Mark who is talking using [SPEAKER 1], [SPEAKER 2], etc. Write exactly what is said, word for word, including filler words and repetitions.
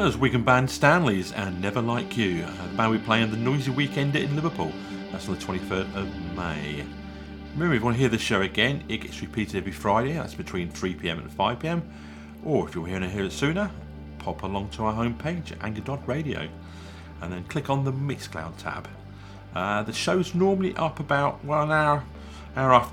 [SPEAKER 1] was Wigan band Stanleys and Never Like You, the band we play on the Noisy Weekend in Liverpool. That's on the twenty-third of May. Remember, if you want to hear the show again, it gets repeated every Friday. That's between three p m and five p m. Or if you want to hear it sooner, pop along to our homepage, anchor dot radio, and then click on the Mixcloud tab. Uh, the show's normally up about well an hour, hour after